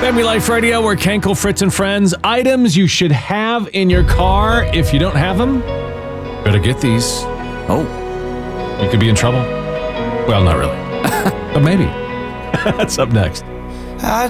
Family Life Radio, we're Kenkel, Fritz, and Friends. Items you should have in your car. If you don't have them, better get these. Oh. You could be in trouble. Well, not really. But maybe. That's up next. I